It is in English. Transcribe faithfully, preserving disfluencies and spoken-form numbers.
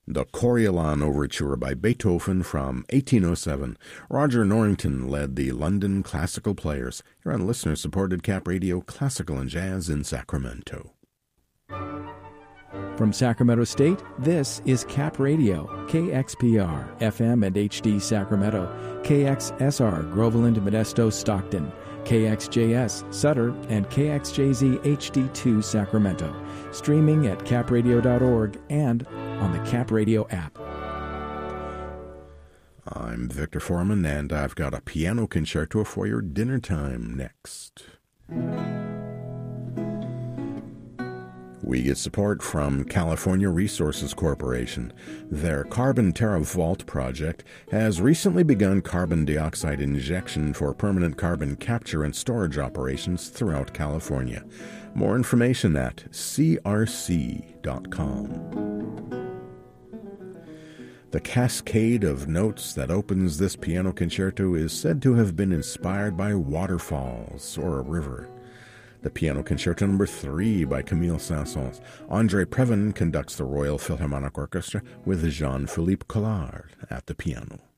The Coriolan Overture by Beethoven from eighteen oh seven. Roger Norrington led the London Classical Players. You're on listener-supported Cap Radio Classical and Jazz in Sacramento. From Sacramento State, this is Cap Radio, K X P R, F M and H D Sacramento, K X S R, Groveland, Modesto, Stockton, K X J S, Sutter, and K X J Z H D two Sacramento. Streaming at cap radio dot org and on the Cap Radio app. I'm Victor Foreman, and I've got a piano concerto for your dinner time next. We get support from California Resources Corporation. Their Carbon Terra Vault project has recently begun carbon dioxide injection for permanent carbon capture and storage operations throughout California. More information at c r c dot com. The cascade of notes that opens this piano concerto is said to have been inspired by waterfalls or a river. The Piano Concerto Number three by Camille Saint-Saëns. André Previn conducts the Royal Philharmonic Orchestra with Jean-Philippe Collard at the piano.